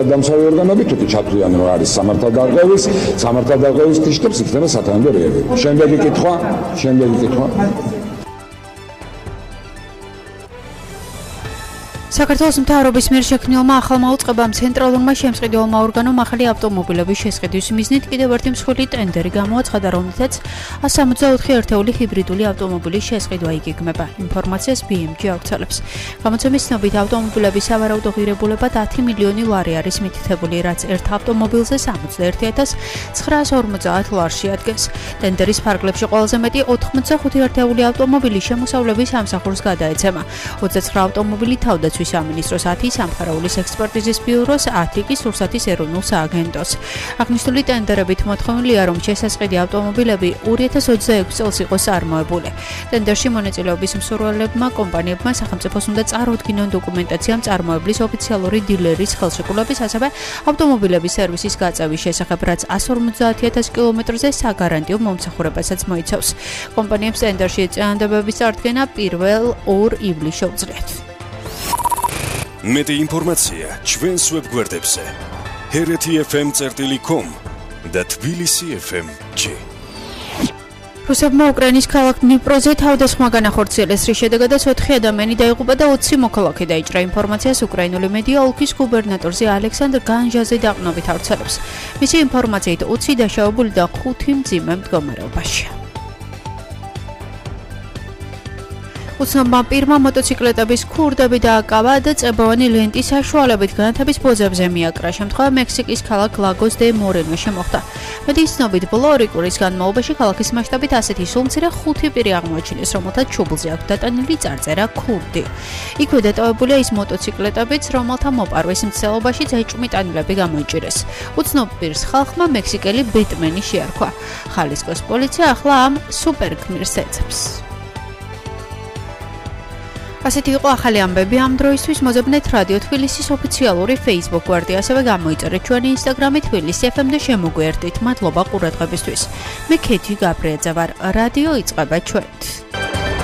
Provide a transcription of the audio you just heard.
დამცავი ორგანოები თუ კი ჩათვლიან რომ არის სამართალდარღვევის კიშკებს იქნება სათანადო რეაგირება. შემდეგი კითხვა. საქართველოს მთავრობის მიერ შექმნილმა ახალმა უწყებამ ცენტრალურმა შემსყიდველმა ორგანომ ახალი ავტომობილების შესყიდვის მიზნით კიდევ ერთი მსხვილი ტენდერი გამოაცხადა, რომელთაც 164 ერთეული ჰიბრიდული ავტომობილის შესყიდვა იგეგმება. ინფორმაციას BMG ავრცელებს. გამოცემის ცნობით ავტომობილების სავარაუდო ღირებულება 10 მილიონი ლარი არის მითითებული, რაც ერთ ავტომობილზე 61,950 ლარს შეადგენს. ტენდერის ფარგლებში ყველაზე მეტი 85 ერთეული ავტომობილი შემოსავლების სამსახურს გადაეცემა. 29 ავტომობილი თავდაცვის სამინისტროს, 10 სამხარაულის ექსპერტიზის ბიუროს, 10 კი სურსათის ეროვნულ სააგენტოს. აღნიშნული ტენდერებით მოთხოვნილია, რომ შესაწყიდი ავტომობილები 2026 წელს იყოს წარმოებული. ტენდერში მონაწილეობის მსურველებმა კომპანიებმა სახელმწიფოს უნდა წარუდგინონ დოკუმენტაცია მწარმოებლის ოფიციალური დილერის ხელშეკრულების, ასევე ავტომობილების სერვისის გაწევის შესახებ, რაც 150,000 კილომეტრზე საგარანტიო მომსახურებასაც მოიცავს. კომპანიებს ტენდერში წინადადებების წარდგენა 1 ივლისს შეუძლიათ. მეტი ინფორმაცია ჩვენს ვებგვერდებზე hereti.fm.com და tbilisi.fm.g. რუსებმა უკრაინის ქალაქ დნიპროზე თავდასხმა განახორციელეს, რის შედეგადაც 4 ადამიანი დაიღუპა და 20 მოქალაქე დაიჭრა. ინფორმაციას უკრაინული მედია ოლქის გუბერნატორზე ალექსანდრ განჟაზე დაყნობით ავრცელებს. მისი ინფორმაციით 20 დაშავებული და 5 მძიმე მდგომარეობაშია. უცნობმა პირმა მოტოციკლეტების ქურდები დააკავა და წებოვანი ლენტის საშუალებით განათების ბოძებზე მიაკრა. შემთხვევა მექსიკის ქალაქ ლაგოს დე მორენოში მოხდა. მედიის ცნობით, ბოლო 2 კვირის განმავლობაში ქალაქის მასშტაბით ასეთი სულმცირე 5 პირი აღმოაჩინეს, რომელთაც ჩუბლზე აქვს დატანილი წარწერა ქურდი. იქვე დატოვებულია ის მოტოციკლეტებიც, რომელთა მოპარვის მცდელობაში ეჭვმიტანილები გამოიჭირეს. უცნობ პირს ხალხმა მექსიკელი ბეტმენი შეარქვა. ხალისკოს პოლიცია ახლა ამ სუპერგმირს ეძებს. ასეთი იყო ახალი ამბები ამ დროისთვის. მოზებნეთ რადიო თბილისის ოფიციალური Facebook გვერდი, ასევე გამოიწერეთ ჩვენი Instagram-ი თბილისი FM და შემოგვიერთდით. მადლობა ყურადღებისთვის. მე ქეთი გაბრიაძე ვარ. რადიო იწყება ჩვენით.